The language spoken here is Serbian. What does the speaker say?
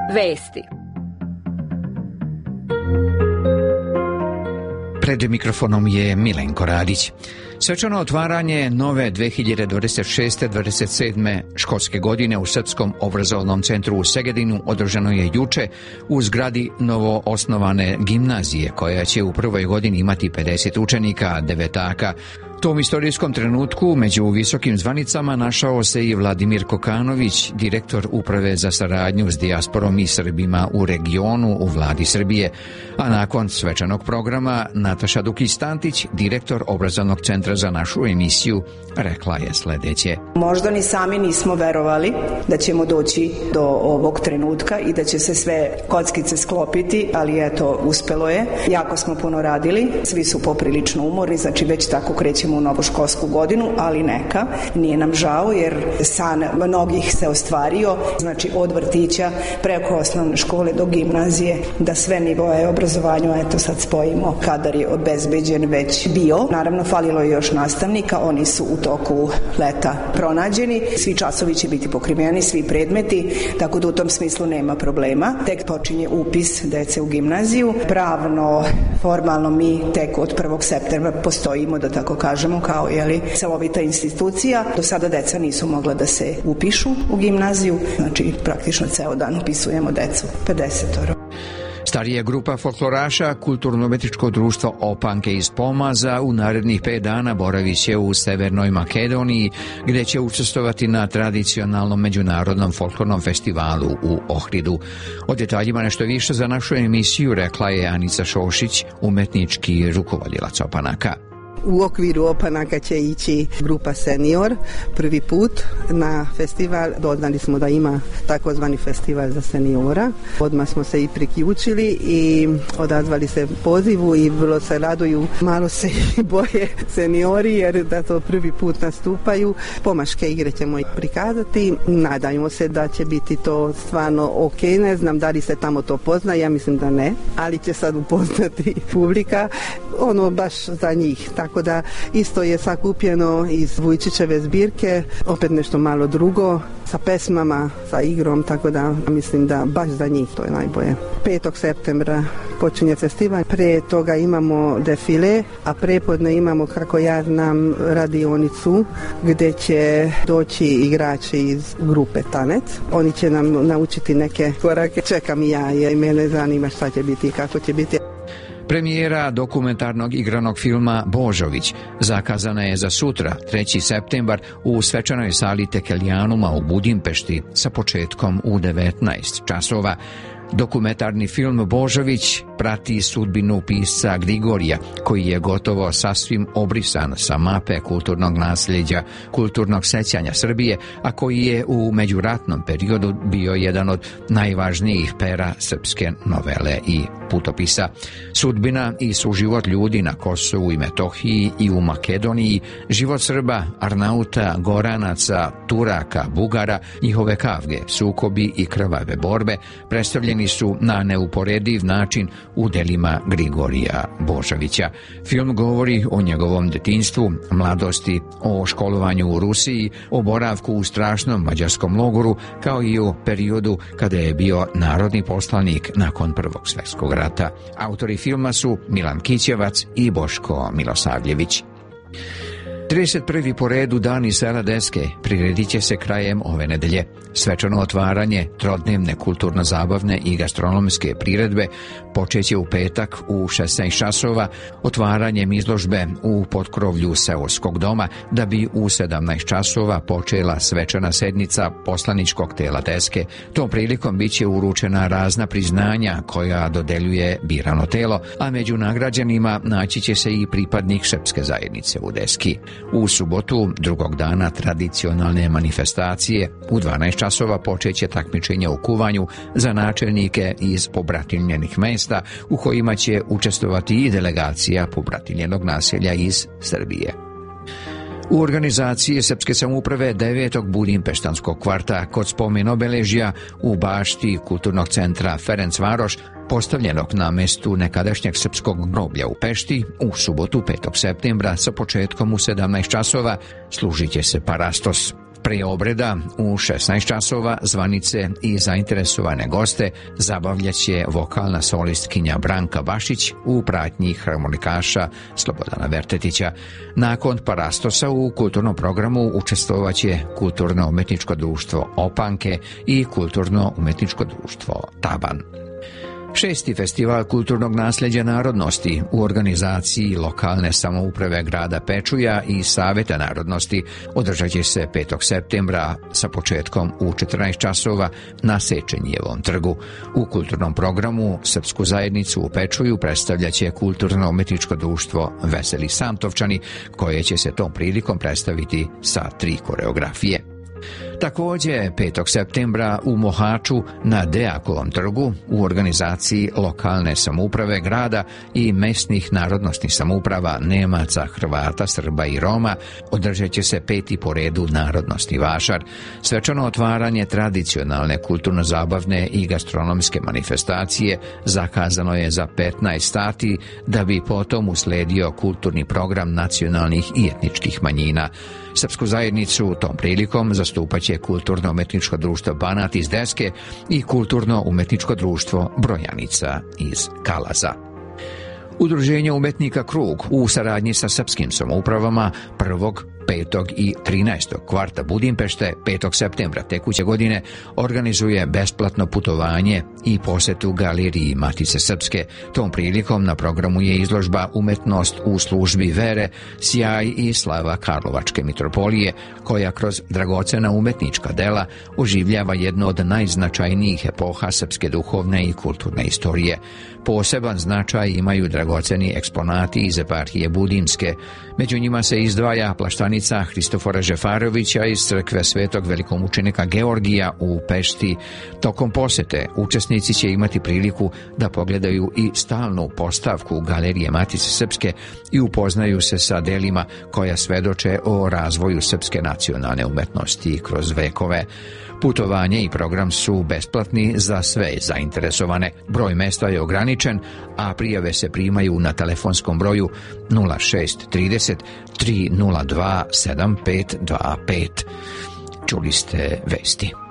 Vesti. Pred mikrofonom je Milenko Radić. Svečano otvaranje nove 2026-27. školske godine u Srpskom obrazovnom centru u Segedinu održano je juče u zgradi novo osnovane gimnazije koja će u prvoj godini imati 50 učenika, devetaka. U tom istorijskom trenutku među visokim zvanicama našao se i Vladimir Kokanović, direktor Uprave za saradnju s dijasporom i Srbima u regionu u vladi Srbije. A nakon svečanog programa Nataša Dukić-Stantić, direktor Obrazovnog centra za našu emisiju, rekla je sledeće. Možda ni sami nismo verovali da ćemo doći do ovog trenutka i da će se sve kockice sklopiti, ali eto, uspelo je. Jako smo puno radili, svi su poprilično umorni, znači već tako krećemo u novu školsku godinu, ali neka, nije nam žao jer san mnogih se ostvario, znači od vrtića preko osnovne škole do gimnazije, da sve nivoe obrazovanja eto sad spojimo. Kadar je obezbeđen već bio. Naravno, falilo je još nastavnika, oni su u toku leta pronađeni. Svi časovi će biti pokriveni, svi predmeti, tako da u tom smislu nema problema. Tek počinje upis dece u gimnaziju. Pravno, formalno mi tek od 1. septembra postojimo, da tako kažemo, kao celovita institucija. Do sada deca nisu mogla da se upišu u gimnaziju, znači praktično ceo dan upisujemo decu, 50. Starija grupa folkloraša, kulturno-umetničko društvo Opanke iz Pomaza, u narednih 5 dana boravit će u Severnoj Makedoniji, gde će učestvovati na tradicionalnom međunarodnom folklornom festivalu u Ohridu. O detaljima nešto više za našu emisiju rekla je Anica Šošić, umetnički rukovodilac Opanaka. U okviru Opanaka će ići grupa Senior prvi put na festival. Doznali smo da ima takozvani festival za seniora. Odmah smo se i priključili i odazvali se pozivu i vrlo se raduju. Malo se i boje seniori jer da to prvi put nastupaju. Pomaške igre ćemo prikazati. Nadajmo se da će biti to stvarno ok. Ne znam da li se tamo to pozna, ja mislim da ne, ali će sad upoznati publika. Ono baš za njih. Tako da isto je sakupljeno iz Vujčićeve zbirke, opet nešto malo drugo, sa pesmama, sa igrom, tako da mislim da baš za njih to je najbolje. 5. septembra počinje festival, pre toga imamo defile, a prepodne imamo, kako ja znam, radionicu gde će doći igrači iz grupe Tanec. Oni će nam naučiti neke korake. Čekam i ja, jer mene zanima šta će biti i kako će biti. Premijera dokumentarnog igranog filma Božović zakazana je za sutra, 3. septembar, u svečanoj sali Tekelijanuma u Budimpešti sa početkom u 19 časova. Dokumentarni film Božović prati sudbinu pisca Grigorija, koji je gotovo sasvim obrisan sa mape kulturnog nasljeđa, kulturnog sećanja Srbije, a koji je u međuratnom periodu bio jedan od najvažnijih pera srpske novele i putopisa. Sudbina i suživot ljudi na Kosovu i Metohiji i u Makedoniji, život Srba, Arnauta, Goranaca, Turaka, Bugara, njihove kavge, sukobi i krvave borbe predstavljeni su na neuporediv način u delima Grigorija Božovića. Film govori o njegovom detinjstvu, mladosti, o školovanju u Rusiji, o boravku u strašnom mađarskom logoru, kao i o periodu kada je bio narodni poslanik nakon Prvog svjetskog rata. Autori filma su Milan Kićevac i Boško Milosavljević. 31. po redu Dani sela Deske priredit će se krajem ove nedelje. Svečano otvaranje trodnevne kulturno-zabavne i gastronomske priredbe počeće u petak u 16 časova otvaranjem izložbe u potkrovlju seoskog doma, da bi u 17 časova počela svečana sednica poslaničkog tela Deske. Tom prilikom biće uručena razna priznanja koja dodeljuje birano telo, a među nagrađenima naći će se i pripadnik srpske zajednice u Deski. U subotu, drugog dana tradicionalne manifestacije, u 12 časova počeće takmičenje u kuvanju za načelnike iz pobratimljenih mesta, u kojima će učestvovati i delegacija pobratimljenog naselja iz Srbije. U organizaciji Srpske samouprave 9. Budimpeštanskog kvarta kod spomen obeležja u bašti kulturnog centra Ferencvaroš, postavljenog na mestu nekadašnjeg srpskog groblja u Pešti, u subotu 5. septembra sa početkom u 17 časova služit će se parastos. Pre obreda u 16 časova zvanice i zainteresovane goste zabavljaće vokalna solistkinja Branka Bašić u pratnji harmonikaša Slobodana Vertetića. Nakon Parastosa u kulturnom programu učestvovaće Kulturno-umetničko društvo Opanke i Kulturno-umetničko društvo Taban. 6. festival kulturnog nasljeđa narodnosti u organizaciji lokalne samouprave grada Pečuja i Saveta narodnosti održat će se 5. septembra sa početkom u 14 časova na Sečenjevom trgu. U kulturnom programu srpsku zajednicu u Pečuju predstavljaće Kulturno-umetničko društvo Veseli Santovčani, koje će se tom prilikom predstaviti sa 3 koreografije. Također 5. septembra u Mohaču na Dejakovom trgu u organizaciji lokalne samouprave grada i mesnih narodnostnih samouprava Nemaca, Hrvata, Srba i Roma održat će se 5. po redu narodnostni vašar. Svečano otvaranje tradicionalne kulturno-zabavne i gastronomske manifestacije zakazano je za 15 sati, da bi potom usledio kulturni program nacionalnih i etničkih manjina. Srpsku zajednicu tom prilikom zastupaće Kulturno-umetničko društvo Banat iz Deske i Kulturno-umetničko društvo Brojanica iz Kalaza. Udruženje umetnika Krug u saradnji sa srpskim samoupravama 1., 5. i 13. kvarta Budimpešte 5. septembra tekuće godine organizuje besplatno putovanje i posetu galeriji Matice Srpske. Tom prilikom na programu je izložba Umetnost u službi vere, sjaj i slava Karlovačke mitropolije, koja kroz dragocena umetnička dela oživljava jedno od najznačajnijih epoha srpske duhovne i kulturne istorije. Poseban značaj imaju dragoceni eksponati iz eparhije Budimske. Među njima se izdvaja plaštanica Hristofora Žefarovića iz crkve Svetog velikomučenika Georgija u Pešti. Tokom posete učesnici će imati priliku da pogledaju i stalnu postavku Galerije Matice Srpske i upoznaju se sa delima koja svedoče o razvoju srpske nacionalne umetnosti kroz vekove. Putovanje i program su besplatni za sve zainteresovane. Broj mesta je ograničen, a prijave se primaju na telefonskom broju 0630 302 7525. Čuli ste vesti.